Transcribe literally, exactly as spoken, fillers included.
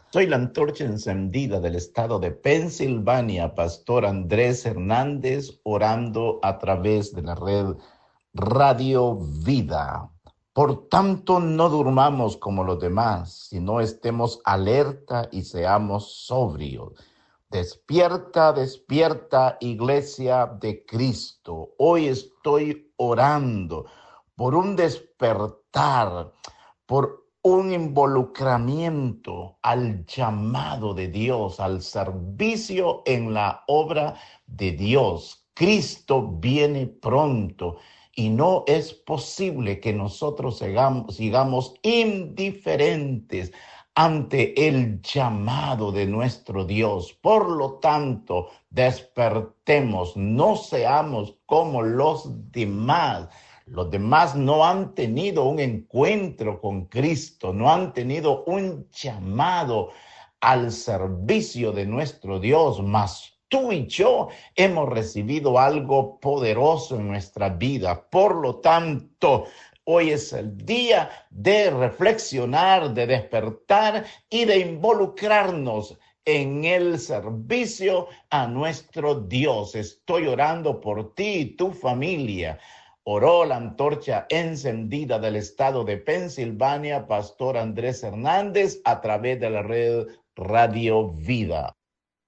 Soy la antorcha encendida del estado de Pensilvania, Pastor Andrés Hernández, orando a través de la red Radio Vida. Por tanto, no durmamos como los demás, sino estemos alerta y seamos sobrios. Despierta, despierta, Iglesia de Cristo. Hoy estoy orando por un despertar, por un involucramiento al llamado de Dios, al servicio en la obra de Dios. Cristo viene pronto y no es posible que nosotros sigamos, sigamos indiferentes ante el llamado de nuestro Dios. Por lo tanto, despertemos, no seamos como los demás. Los demás no han tenido un encuentro con Cristo, no han tenido un llamado al servicio de nuestro Dios, mas tú y yo hemos recibido algo poderoso en nuestra vida. Por lo tanto, hoy es el día de reflexionar, de despertar y de involucrarnos en el servicio a nuestro Dios. Estoy orando por ti y tu familia. Oró la antorcha encendida del estado de Pensilvania, Pastor Andrés Hernández, a través de la red Radio Vida.